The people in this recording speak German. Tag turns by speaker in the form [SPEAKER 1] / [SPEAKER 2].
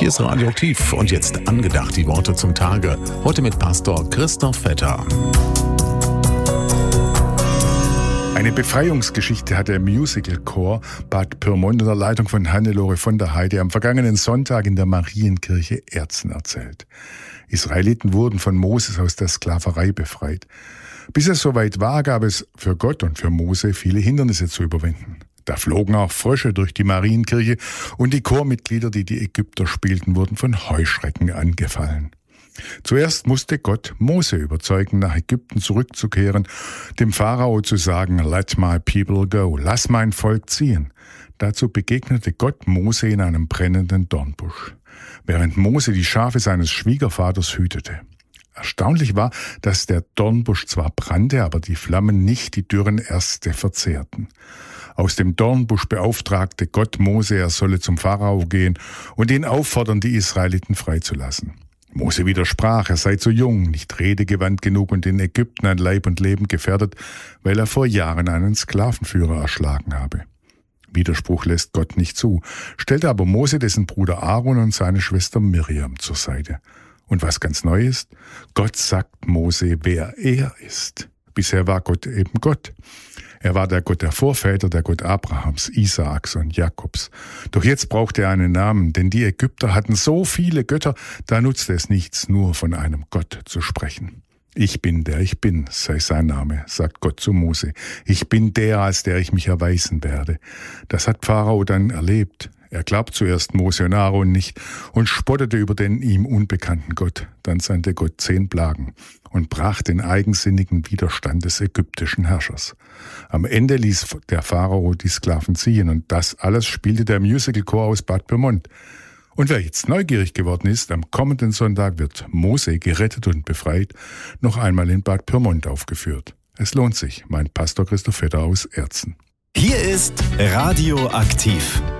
[SPEAKER 1] Hier ist Radioaktiv und jetzt angedacht die Worte zum Tage. Heute mit Pastor Christoph Vetter.
[SPEAKER 2] Eine Befreiungsgeschichte hat der Musical-Chor Bad Pyrmont unter Leitung von Hannelore von der Heide am vergangenen Sonntag in der Marienkirche Erzen erzählt. Israeliten wurden von Moses aus der Sklaverei befreit. Bis es soweit war, gab es für Gott und für Mose viele Hindernisse zu überwinden. Da flogen auch Frösche durch die Marienkirche und die Chormitglieder, die die Ägypter spielten, wurden von Heuschrecken angefallen. Zuerst musste Gott Mose überzeugen, nach Ägypten zurückzukehren, dem Pharao zu sagen, "Let my people go", lass mein Volk ziehen. Dazu begegnete Gott Mose in einem brennenden Dornbusch, während Mose die Schafe seines Schwiegervaters hütete. Erstaunlich war, dass der Dornbusch zwar brannte, aber die Flammen nicht die dürren Äste verzehrten. Aus dem Dornbusch beauftragte Gott Mose, er solle zum Pharao gehen und ihn auffordern, die Israeliten freizulassen. Mose widersprach, er sei zu jung, nicht redegewandt genug und in Ägypten an Leib und Leben gefährdet, weil er vor Jahren einen Sklavenführer erschlagen habe. Widerspruch lässt Gott nicht zu, stellte aber Mose dessen Bruder Aaron und seine Schwester Miriam zur Seite. Und was ganz neu ist, Gott sagt Mose, wer er ist. Bisher war Gott eben Gott. Er war der Gott der Vorväter, der Gott Abrahams, Isaaks und Jakobs. Doch jetzt brauchte er einen Namen, denn die Ägypter hatten so viele Götter, da nutzte es nichts, nur von einem Gott zu sprechen. Ich bin der ich bin, sei sein Name, sagt Gott zu Mose. Ich bin der, als der ich mich erweisen werde. Das hat Pharao dann erlebt. Er glaubt zuerst Mose und Aaron nicht und spottete über den ihm unbekannten Gott. Dann sandte Gott 10 Plagen und brach den eigensinnigen Widerstand des ägyptischen Herrschers. Am Ende ließ der Pharao die Sklaven ziehen und das alles spielte der Musical-Chor aus Bad Pyrmont. Und wer jetzt neugierig geworden ist, am kommenden Sonntag wird Mose, gerettet und befreit, noch einmal in Bad Pyrmont aufgeführt. Es lohnt sich, meint Pastor Christoph Vetter aus Erzen.
[SPEAKER 3] Hier ist Radioaktiv.